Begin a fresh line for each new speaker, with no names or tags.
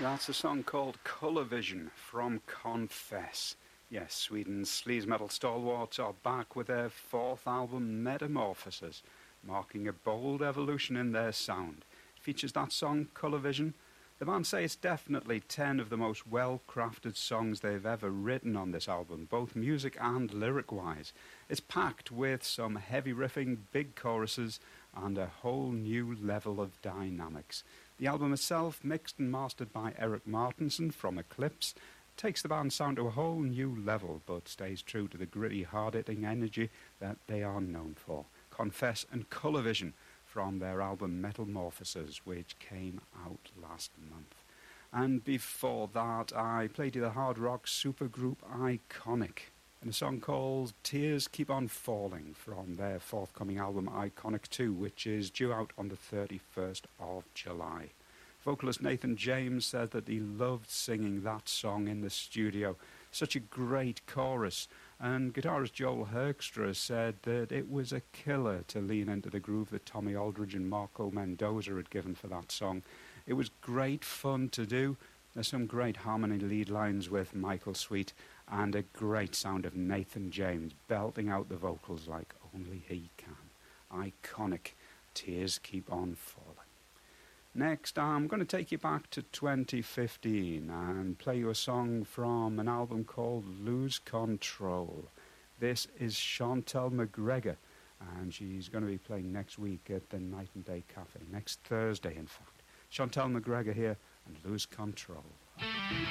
That's a song called Colour Vision from Confess. Yes, Sweden's sleaze metal stalwarts are back with their fourth album, Metamorphosis, marking a bold evolution in their sound. It features that song, Colour Vision. The band say it's definitely 10 of the most well-crafted songs they've ever written on this album, both music and lyric-wise. It's packed with some heavy riffing, big choruses, and a whole new level of dynamics. The album itself, mixed and mastered by Eric Martinson from Eclipse, takes the band's sound to a whole new level, but stays true to the gritty, hard-hitting energy that they are known for. Confess and Colour Vision from their album Metamorphosis, which came out last month. And before that, I played you the hard rock supergroup Iconic, and a song called Tears Keep On Falling from their forthcoming album Iconic 2, which is due out on the 31st of July. Vocalist Nathan James said that he loved singing that song in the studio. Such a great chorus. And guitarist Joel Herkstra said that it was a killer to lean into the groove that Tommy Aldridge and Marco Mendoza had given for that song. It was great fun to do. There's some great harmony lead lines with Michael Sweet and a great sound of Nathan James belting out the vocals like only he can. Iconic. Tears Keep On Falling. Next, I'm going to take you back to 2015 and play you a song from an album called Lose Control. This is Chantal McGregor, and she's going to be playing next week at the Night and Day Cafe, next Thursday, in fact. Chantal McGregor here, and Lose Control.